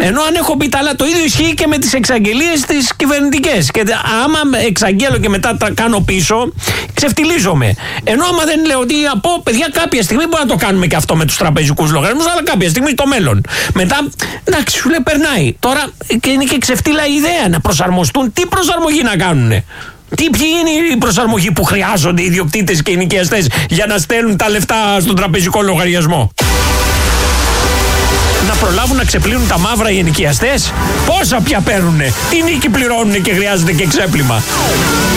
Ενώ αν έχω πει τα άλλα, το ίδιο ισχύει και με τις εξαγγελίες τις κυβερνητικές. Και άμα εξαγγέλω και μετά τα κάνω πίσω, ξεφτιλίζομαι. Ενώ άμα δεν λέω ότι παιδιά, κάποια στιγμή μπορεί να το κάνουμε και αυτό με τους τραπεζικούς λογαριασμούς, αλλά κάποια στιγμή το μέλλον. Μετά, εντάξει, σου λέει περνάει. Τώρα και είναι και ξεφτύλα η ιδέα να προσαρμοστούν. Τι προσαρμογή να κάνουνε? Ποιοι είναι οι προσαρμογοί που χρειάζονται οι ιδιοκτήτες και οι νοικιαστές για να στέλνουν τα λεφτά στον τραπεζικό λογαριασμό? Να προλάβουν να ξεπλύνουν τα μαύρα οι ενοικιαστές? Πόσα πια παίρνουνε? Τι νίκη πληρώνουνε και χρειάζεται και ξέπλυμα?